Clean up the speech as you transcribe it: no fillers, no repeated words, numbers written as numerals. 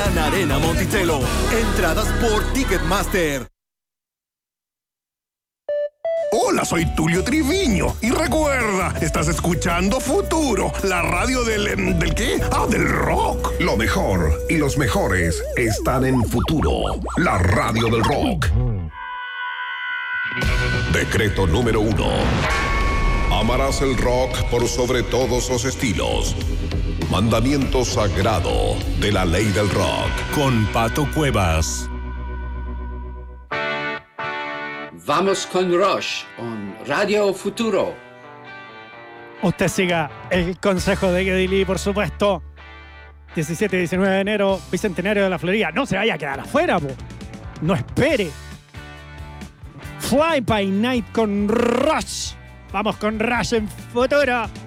Gran Arena Monticello. Entradas por Ticketmaster. Hola, soy Tulio Triviño. Y recuerda, estás escuchando Futuro, la radio ¿del qué? Ah, del rock. Lo mejor y los mejores están en Futuro, la radio del rock. Decreto número 1. Amarás el rock por sobre todos los estilos. Mandamiento sagrado de la ley del rock. Con Pato Cuevas. Vamos con Rush, on Radio Futuro. Usted siga el consejo de Geddy Lee, por supuesto. 17 y 19 de enero, Bicentenario de la Florida. No se vaya a quedar afuera, po. No espere. Fly by Night con Rush. Vamos con Rush en Futuro.